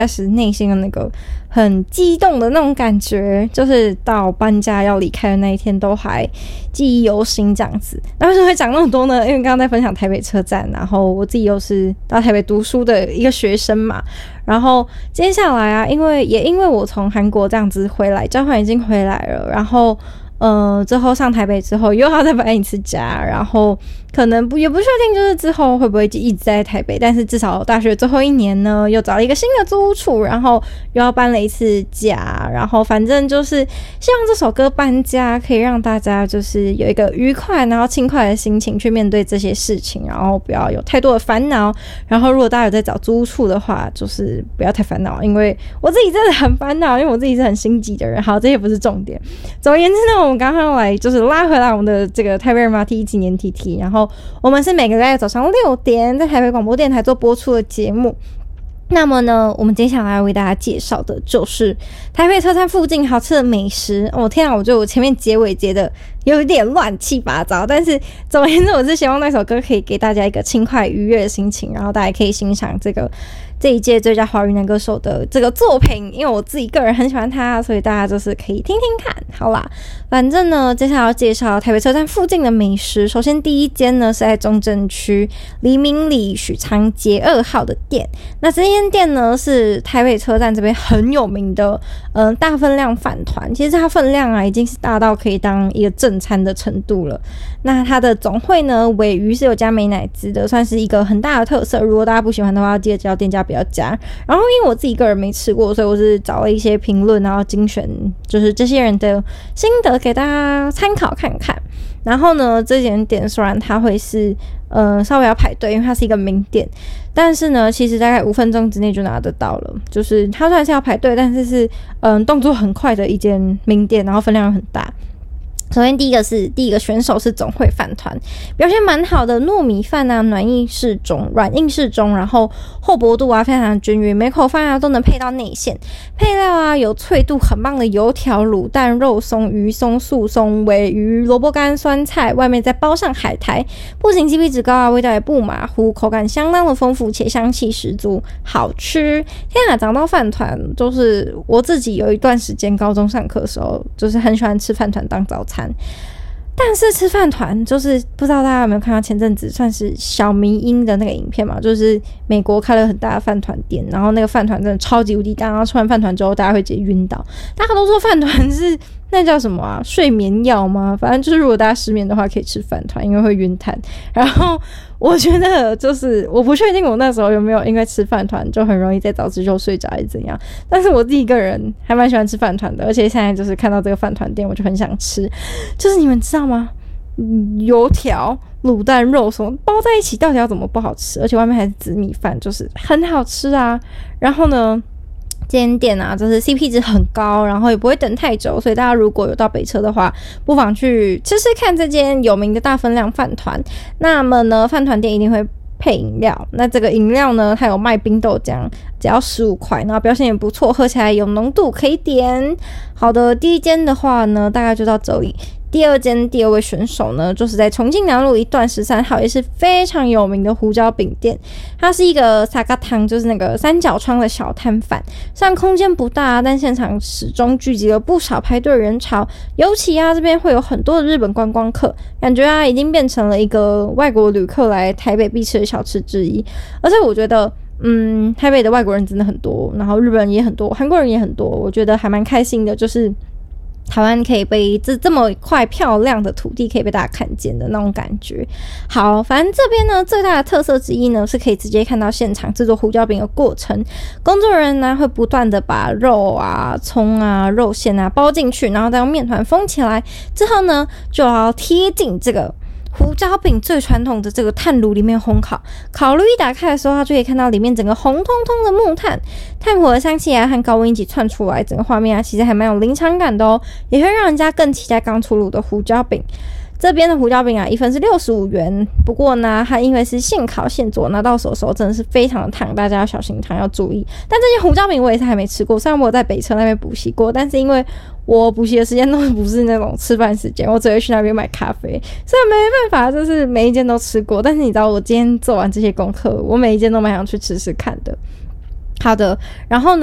开始内心的那个很激动的那种感觉，就是到搬家要离开的那一天都还记忆犹新这样子。那为什么会讲那么多呢？因为刚刚在分享台北车站，然后我自己又是到台北读书的一个学生嘛，然后接下来啊，因为我从韩国这样子回来，交换已经回来了，然后之后上台北之后又要再搬一次家，然后可能也不确定就是之后会不会一直在台北，但是至少大学最后一年呢又找了一个新的租屋处，然后又要搬了一次家，然后反正就是希望这首歌搬家可以让大家就是有一个愉快然后轻快的心情去面对这些事情，然后不要有太多的烦恼，然后如果大家有在找租屋处的话就是不要太烦恼，因为我自己真的很烦恼，因为我自己是很心急的人。好，这些不是重点。总而言之呢，我们刚刚来就是拉回来我们的这个台北人马 T 几年 TT， 然后我们是每个礼拜早上6点在台北广播电台做播出的节目。那么呢，我们接下来为大家介绍的就是台北车站附近好吃的美食。天啊，我觉得我前面结尾结的有一点乱七八糟，但是总而言之，我是希望那首歌可以给大家一个轻快愉悦的心情，然后大家可以欣赏这一届最佳华语男歌手的这个作品，因为我自己个人很喜欢他，所以大家就是可以听听看。好啦，反正呢，接下来要介绍台北车站附近的美食。首先第一间呢是在中正区黎明里许昌街2号的店，那这间店呢是台北车站这边很有名的大分量饭团，其实它分量啊已经是大到可以当一个正餐的程度了。那它的总汇呢，鲔鱼是有加美乃滋的，算是一个很大的特色。如果大家不喜欢的话，记得叫店家不要加。然后因为我自己个人没吃过，所以我是找了一些评论，然后精选就是这些人的心得给大家参考看看。然后呢，这间店虽然它会是稍微要排队，因为它是一个名店，但是呢，其实大概5分钟之内就拿得到了。就是它虽然是要排队，但是动作很快的一间名店，然后分量又很大。首先第一个选手是总汇饭团，表现蛮好的，糯米饭啊软硬适中，然后厚薄度啊非常均匀，每口饭啊都能配到内馅。配料啊有脆度很棒的油条、卤蛋、肉松、鱼松、素松、鲔鱼、萝卜干、酸菜，外面再包上海苔，不仅 CP 值高啊，味道也不马虎，口感相当的丰富且香气十足，好吃。天啊，讲到饭团，就是我自己有一段时间高中上课的时候，就是很喜欢吃饭团当早餐。但是吃饭团就是不知道大家有没有看到前阵子算是小迷因的那个影片嘛，就是美国开了很大的饭团店，然后那个饭团真的超级无敌大，然后吃完饭团之后大家会直接晕倒。大家都说饭团是那叫什么啊，睡眠药吗？反正就是如果大家失眠的话可以吃饭团，因为会晕碳。然后我觉得就是我不确定我那时候有没有因为吃饭团就很容易在早自修睡着还是怎样，但是我自己个人还蛮喜欢吃饭团的，而且现在就是看到这个饭团店我就很想吃。就是你们知道吗？油条、卤蛋、肉松包在一起到底要怎么不好吃？而且外面还是紫米饭，就是很好吃啊。然后呢，这间店啊，就是 CP 值很高，然后也不会等太久，所以大家如果有到北车的话，不妨去吃吃看这间有名的大分量饭团。那么呢，饭团店一定会配饮料，那这个饮料呢，它有卖冰豆浆，只要15块，然后表现也不错，喝起来有浓度，可以点。好的，第一间的话呢，大概就到这里。第二位选手呢，就是在重庆南路1段13号，也是非常有名的胡椒饼店。它是一个沙嘎汤，就是那个三角窗的小摊贩。虽然空间不大，但现场始终聚集了不少排队人潮。尤其啊，这边会有很多的日本观光客，感觉啊，已经变成了一个外国旅客来台北必吃的小吃之一。而且我觉得，台北的外国人真的很多，然后日本人也很多，韩国人也很多，我觉得还蛮开心的，就是台湾可以被这么一块漂亮的土地可以被大家看见的那种感觉。好，反正这边呢最大的特色之一呢，是可以直接看到现场制作胡椒饼的过程。工作人员呢会不断的把肉啊、葱啊、肉馅啊包进去，然后再用面团封起来，之后呢就要贴进这个胡椒饼最传统的这个炭炉里面烘烤，烤炉一打开的时候，它就可以看到里面整个红彤彤的木炭，炭火的香气啊和高温一起窜出来，整个画面啊其实还蛮有临场感的哦，也会让人家更期待刚出炉的胡椒饼。这边的胡椒饼啊，一份是65元，不过呢，它因为是现烤现做，拿到手的时候真的是非常的烫，大家要小心烫，要注意。但这些胡椒饼我也是还没吃过，虽然我在北车那边补习过，但是因为我补习的时间都不是那种吃饭时间，我只会去那边买咖啡，所以没办法，就是每一间都吃过。但是你知道，我今天做完这些功课，我每一间都蛮想去吃吃看的。 好的，然后呢